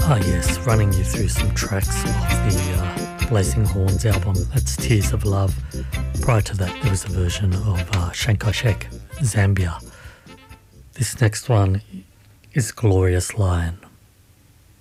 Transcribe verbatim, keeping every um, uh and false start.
Ah yes, running you through some tracks off the uh, Blazing Horns album. That's Tears of Love. Prior to that, there was a version of uh, Chiang Kai-shek, Zambia. This next one is Glorious Lion.